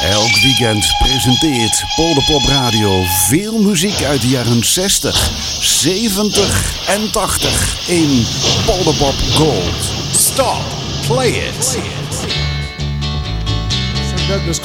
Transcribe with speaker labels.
Speaker 1: Elk weekend presenteert Polderpop Radio veel muziek uit de jaren 60, 70 en 80 in Polderpop Gold. Stop, play it.
Speaker 2: Sir Douglas